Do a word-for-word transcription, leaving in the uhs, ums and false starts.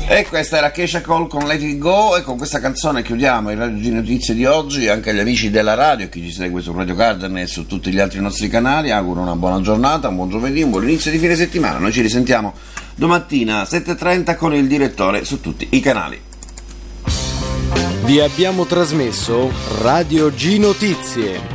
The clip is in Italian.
E questa era Keisha Cole con Let It Go, e con questa canzone chiudiamo il Radio G Notizie di oggi. Anche agli amici della radio, chi ci segue su Radio Garden e su tutti gli altri nostri canali, auguro una buona giornata, un buon giovedì, un buon inizio di fine settimana. Noi ci risentiamo domattina alle sette e trenta con il direttore su tutti i canali. Vi abbiamo trasmesso Radio G Notizie.